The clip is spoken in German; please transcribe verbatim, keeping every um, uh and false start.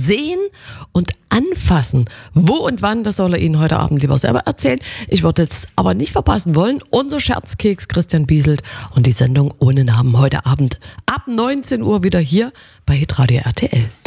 sehen und anfassen. Wo und wann, das soll er Ihnen heute Abend lieber selber erzählen. Ich würde jetzt aber nicht verpassen wollen, unser Scherzkeks Christian Bieselt und die Sendung ohne Namen heute Abend ab neunzehn Uhr wieder hier bei Hitradio R T L.